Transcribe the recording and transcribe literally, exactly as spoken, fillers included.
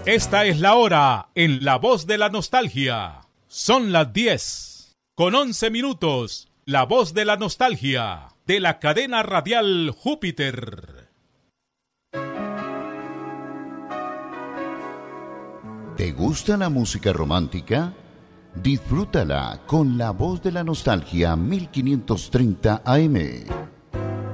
Esta es la hora en La Voz de la Nostalgia. Son las diez con once minutos. La Voz de la Nostalgia de la cadena radial Júpiter. ¿Te gusta la música romántica? Disfrútala con La Voz de la Nostalgia mil quinientos treinta A M.